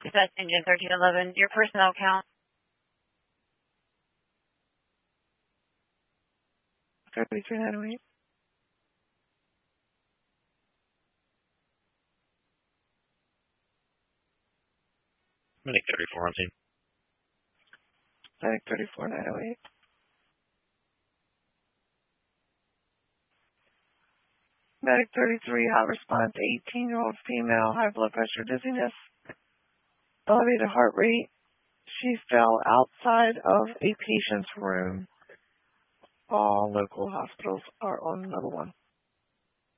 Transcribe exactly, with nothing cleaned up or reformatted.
Dispatch engine thirteen eleven, your personnel count. thirty-three nine oh eight. Medic thirty-four on scene. Medic thirty-four nine oh eight. Medic thirty-three, hot response, eighteen-year-old female, high blood pressure, dizziness, elevated heart rate. She fell outside of a patient's room. All local hospitals are on level one.